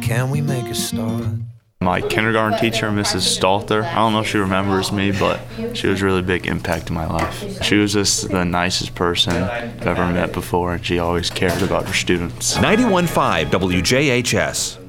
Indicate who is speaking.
Speaker 1: can we make a start?
Speaker 2: My kindergarten teacher, Mrs. Stalter, I don't know if she remembers me, but she was a really big impact in my life. She was just the nicest person I've ever met before, and she always cared about her students.
Speaker 3: 91.5 WJHS.